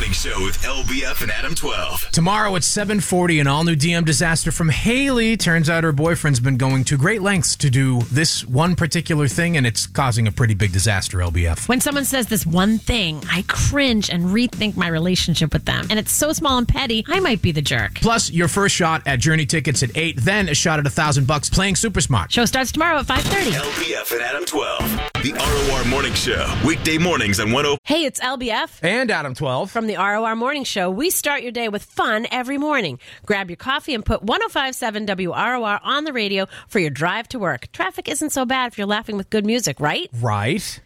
Morning Show with LBF and Adam 12. Tomorrow at 7:40, an all-new DM disaster from Haley. Turns out her boyfriend's been going to great lengths to do this one particular thing, and it's causing a pretty big disaster, LBF. When someone says this one thing, I cringe and rethink my relationship with them. And it's so small and petty, I might be the jerk. Plus, your first shot at Journey tickets at 8, then a shot at $1,000 playing Super Smart. Show starts tomorrow at 5:30. LBF and Adam 12. The ROR Morning Show. Weekday mornings on 10. Hey, it's LBF. And Adam 12. From the ROR Morning Show, we start your day with fun every morning. Grab your coffee and put 105.7 WROR on the radio for your drive to work. Traffic isn't so bad if you're laughing with good music, right? Right.